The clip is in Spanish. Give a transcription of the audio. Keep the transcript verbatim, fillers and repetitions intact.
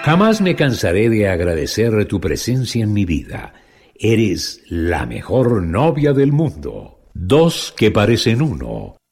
Jamás me cansaré de agradecer tu presencia en mi vida. Eres la mejor novia del mundo. Dos que parecen uno.